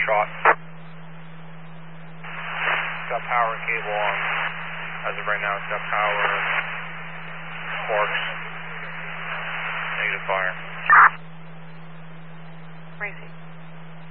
shot. Got power and cable on. As of right now, it's got power, sparks, negative fire. Crazy.